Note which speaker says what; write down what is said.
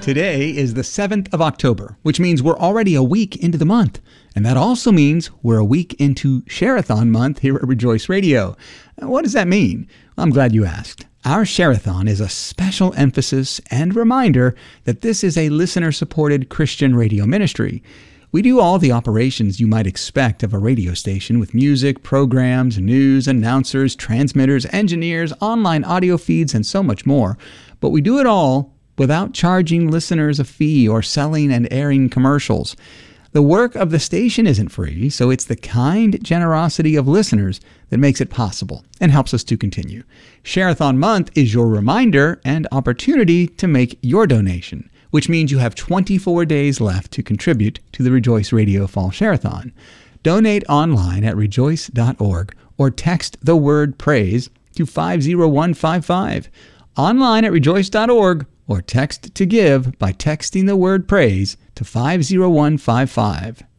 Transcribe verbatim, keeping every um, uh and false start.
Speaker 1: Today is the seventh of October, which means we're already a week into the month. And that also means we're a week into Share-a-thon month here at Rejoice Radio. What does that mean? I'm glad you asked. Our Share-a-thon is a special emphasis and reminder that this is a listener-supported Christian radio ministry. We do all the operations you might expect of a radio station with music, programs, news, announcers, transmitters, engineers, online audio feeds, and so much more. But we do it all without charging listeners a fee or selling and airing commercials. The work of the station isn't free, so it's the kind generosity of listeners that makes it possible and helps us to continue. Share-a-thon Month is your reminder and opportunity to make your donation, which means you have twenty-four days left to contribute to the Rejoice Radio Fall Share-a-thon. Donate online at rejoice dot org or text the word praise to five zero one five five. Online at rejoice dot org or text to give by texting the word praise to five zero one five five.